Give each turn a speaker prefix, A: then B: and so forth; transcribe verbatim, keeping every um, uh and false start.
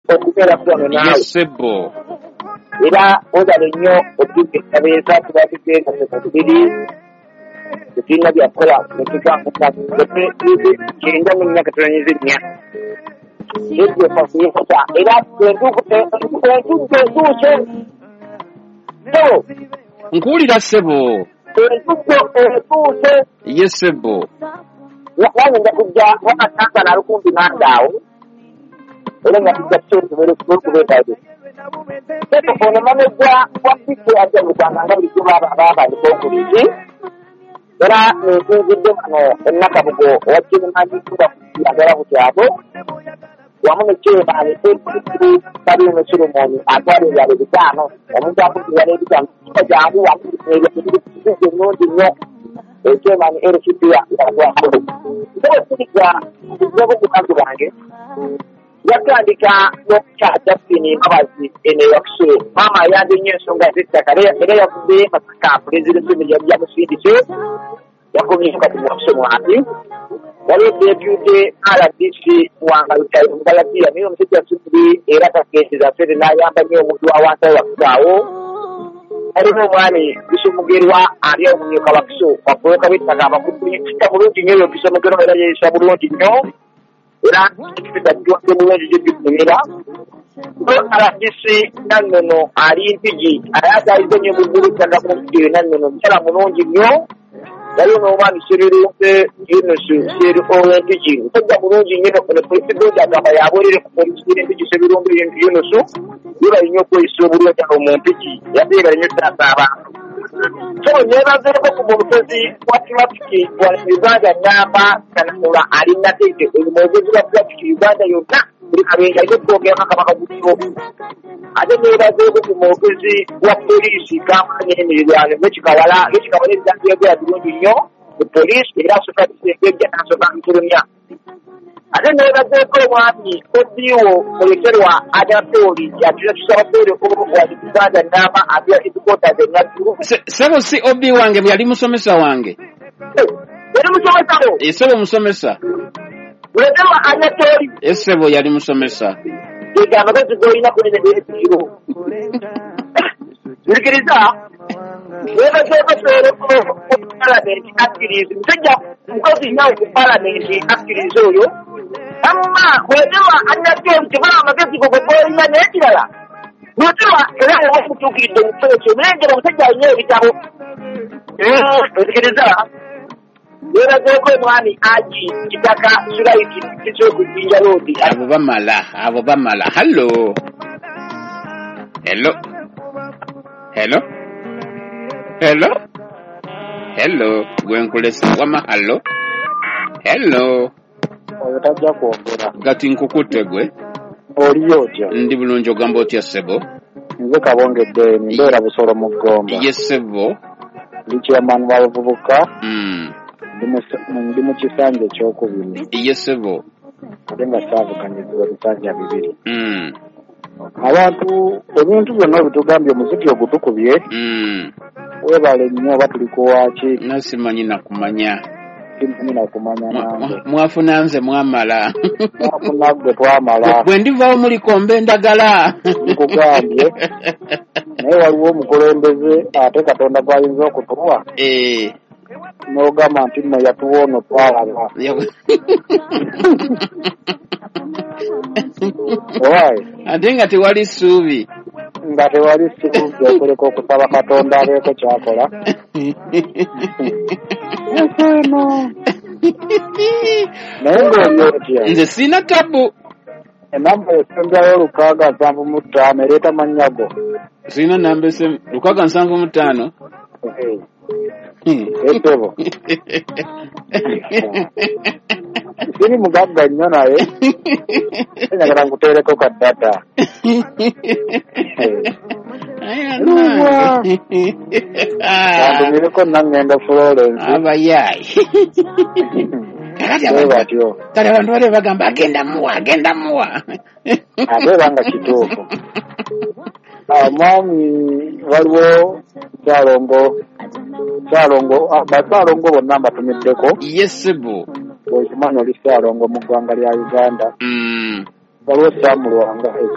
A: okubeera kuno naawe.
B: Yesebo.
A: Era odale nnyo otuke kabeeza tuba tugenda mu bubiri tulina byakola netugamuka kyenda mu myaka tulanyiza ennya ebyo kakuyesa era entudde etuuse so
B: nkuwulira ssebo.
A: entudde etuuse
B: Yesebo.
A: nange nja kujja wakasansana lukumbi nandaawo era nga tujja kubeetayo Sebo ono maneja wa piki ajja muganga nga bulijjo baabandika okuliki era nenzingidde wano ennakabugo owakirimanyi kuba kuyagala bukyabo wamu nekyemaani ekikulu baliino Solomoni atwala ebyalo bitaano omuntu akuziyala ebitaano kiba jangu wamu ennungi nnyo ekyemaani eresipiya yagwakulu Sebo sirika kizebu ku bantu bange yatandika n'okukyala Justin Mbabazi eno eyakusula maama ayanja ennyo ensonga z'ettaka era yavuddeyo masaka pulezidenti yamusindise yakomyeyo kati mwakusomwati waliwo deputy R D C Wanga Mugalatia naye omusajja sukuli era takeeseza fere n'ayamba nnyo omuntu wawansi awo wakusaawo alina omwami Bisumugerwa ali omumyuka Wakuso wabboloka b'ettaka abakuta bulungi nnyo eyo Bisumugerwa era yeeyisa bulungi nnyo era ekitaddiwadde bulungi gyebbikumira R D C Nannono ali Mpigi ayagaliza nnyo buggulu ttaka ku Mpigi Nannono mukyala mulungi nnyo yaliwo n'omwami Serirunge Yunusu Seri Owempigi musajja mulungi nnyo ono pulezidenti agamba yabwerere ku polisi Mpigi Serirunge Yunusu yebali nnyo okweyisa obulungi awo mu Mpigi yadde yebali nnyo taasa abantu so nebazeeko ku musozi wa trafiki wa Uganda namba Kanamula ali Natete oyo mwogezi wa trafiki Uganda yonna buli kabenja alina okwogera Kabaka Gutyo ate nebazeeko ku mwogezi wa polisi Kampala n'emirirwano Gekikawala Gekikawala ebijanjabya birungi nnyo mu polisi era asooka kisengejja n'asooka ntulumya ate nebazeeko omwami Odiwo Mulekerwa Adapoli yatula kisabasere okuwa Uganda namba abya edukota zennaggulu
B: Sebo si Obi wange bwe yali musomesa wange.
A: Yali musomesa wo?
B: Sebo musomesa.
A: Mulekerwa Adapoli.
B: Sebo yali musomesa.
A: Ega amagezi golina kunene n'ekiro. Nzikiriza nebazeeko seereko ku palamenti akkiriza musajja mukozi nyawo ku palamenti akkiriza oyo amma Mulekerwa Adapoli tebala amagezi go golina n'ekirala Mulekerwa era yamutuukiridde mu kifo ekyo mulengera omusajja alina ebitabo nzikiriza nebazeeko omwami Aji Kitaka Sulaiti kikyokujinja loodi
B: abo bamala abo bamala hallo hello hello hello hello gwenkulesa wama hallo hello
A: oyo tajja kwogera
B: gati nkukutte gwe
A: oliyo otya
B: ndi bulungi ogamba otya Sebo
A: nze Kabongedde mbeera Busolo mu Gomba
B: ye Sebo
A: ndi chairman w'abavubuka
B: mm
A: ndi mu kisanja ekyokubiri
B: ye Sebo
A: ate nga saavuganyizibwa bisanja bibiri
B: mm
A: abantu ebintu byonna bitugambye omuziki ogutukubye
B: mm
A: webale nnyo oba tuli kuwaaki
B: nasimanyi nakumanya
A: simanyi nakumanya nange
B: mwafuna nze mwamala
A: mwafuna gwe twamala
B: bwe ndivaawo muli kombe endagala
A: nkugambye naye waliwo omukulembeze ate Katonda gw'ayinza okutuwa
B: eh
A: n'ogamba nti nno yatuwa ono twalaba owaayi
B: ate nga tewali ssuubi
A: nga tewali ssuubi okuleka okusaba Katonda abeeko kyakola eno naye ng'oli otya
B: nze sina tabu
A: enamba esembyayo lukaaga nsanvu mu ttaano ereeta mannyago
B: sina namba esem lukaaga nsanvu mu ttaano
A: Sebo siri mugagga nnyo naye njagala nkuteereko ka data andumireko nangenda Florence
B: abayayi
A: batyo
B: kale abantu bali bagamba agenda muwa agenda muwa
A: ate era nga kituufu mwami waliwo Kyalongo Kyalongo Bakyalongo bonna mbatumiddeko
B: ye Sebo
A: okimanyi oli Kyalongo mu ggwanga lya Uganda
B: mm
A: waliwo Sam Lwanga